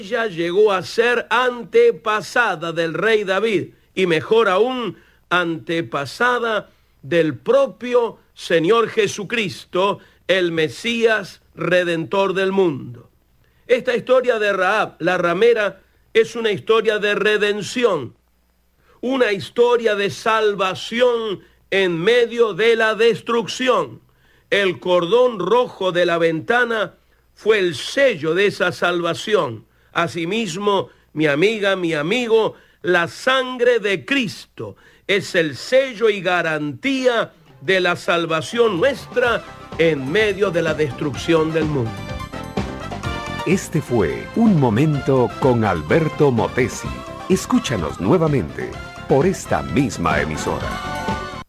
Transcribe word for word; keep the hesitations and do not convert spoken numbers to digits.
Ella llegó a ser antepasada del rey David y mejor aún, antepasada del propio Señor Jesucristo, el Mesías Redentor del mundo. Esta historia de Rahab, la ramera, es una historia de redención, una historia de salvación en medio de la destrucción. El cordón rojo de la ventana fue el sello de esa salvación. Asimismo, mi amiga, mi amigo, la sangre de Cristo es el sello y garantía de la salvación nuestra en medio de la destrucción del mundo. Este fue Un Momento con Alberto Motesi. Escúchanos nuevamente por esta misma emisora.